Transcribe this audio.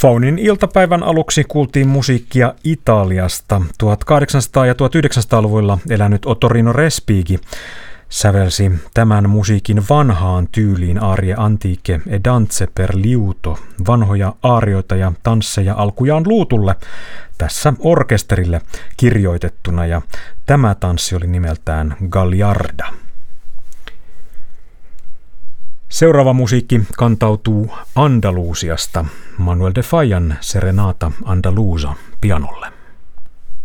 Faunin iltapäivän aluksi kuultiin musiikkia Italiasta. 1800- ja 1900-luvuilla elänyt Ottorino Respighi sävelsi tämän musiikin vanhaan tyyliin arie antiche e danze per liuto, vanhoja aarioita ja tansseja alkujaan luutulle, tässä orkesterille kirjoitettuna, ja tämä tanssi oli nimeltään Gagliarda. Seuraava musiikki kantautuu Andalusiasta, Manuel de Fallan Serenata Andalusa pianolle.